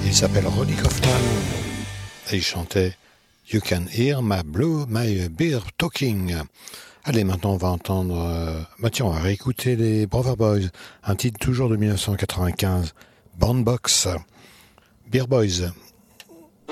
Il s'appelle Ronnie Kaufman et il chantait You Can Hear My Beer Talking. Allez, maintenant on va entendre... tiens, on va réécouter les Brother Boys, un titre toujours de 1995, Bandbox, Beer Boys.